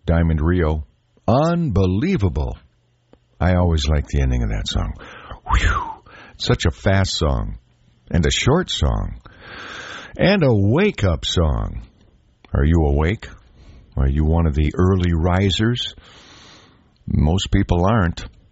Diamond Rio. Unbelievable. I always like the ending of that song. Whew. Such a fast song. And a short song. And a wake-up song. Are you awake? Are you one of the early risers? Most people aren't.